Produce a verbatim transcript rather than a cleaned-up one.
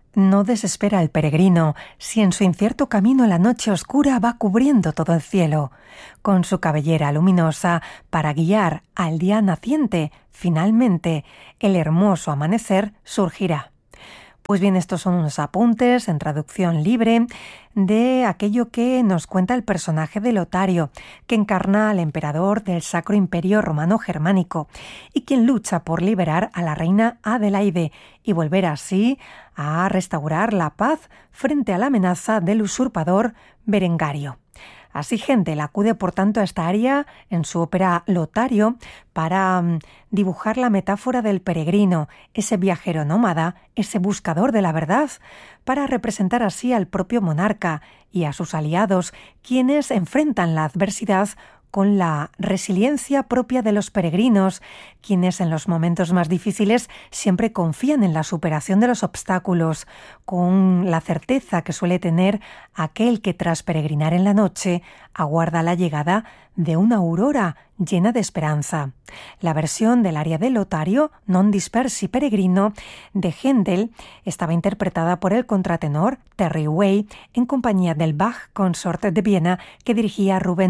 No desespera el peregrino si en su incierto camino la noche oscura va cubriendo todo el cielo. Con su cabellera luminosa para guiar al día naciente, finalmente el hermoso amanecer surgirá. Pues bien, estos son unos apuntes en traducción libre de aquello que nos cuenta el personaje de Lotario, que encarna al emperador del Sacro Imperio Romano Germánico y quien lucha por liberar a la reina Adelaide y volver así a restaurar la paz frente a la amenaza del usurpador Berengario. Así Händel acude por tanto a esta área en su ópera Lotario para um, dibujar la metáfora del peregrino, ese viajero nómada, ese buscador de la verdad, para representar así al propio monarca y a sus aliados, quienes enfrentan la adversidad con la resiliencia propia de los peregrinos, quienes en los momentos más difíciles siempre confían en la superación de los obstáculos, con la certeza que suele tener aquel que tras peregrinar en la noche aguarda la llegada de una aurora llena de esperanza. La versión del aria de Lotario, Non dispersi peregrino, de Händel, estaba interpretada por el contratenor Terry Way en compañía del Bach Consort de Viena que dirigía Rubén